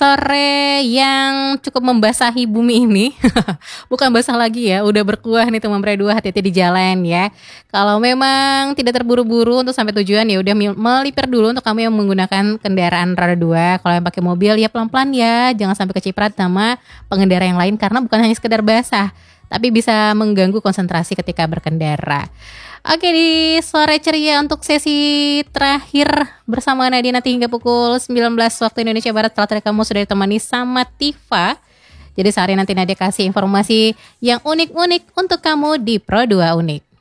sore yang cukup membasahi bumi ini. Bukan basah lagi ya, udah berkuah nih teman Pre 2, hati-hati di jalan ya. Kalau memang tidak terburu-buru untuk sampai tujuan ya udah melipir dulu untuk kamu yang menggunakan kendaraan roda 2. Kalau yang pakai mobil ya pelan-pelan ya, jangan sampai keciprat sama pengendara yang lain karena bukan hanya sekedar basah, tapi bisa mengganggu konsentrasi ketika berkendara. Oke, di sore ceria untuk sesi terakhir bersama Nadia nanti hingga pukul 19 waktu Indonesia Barat. Setelah tadi kamu sudah ditemani sama Tifa. Jadi sehari nanti Nadia kasih informasi yang unik-unik untuk kamu di Pro 2 Unik.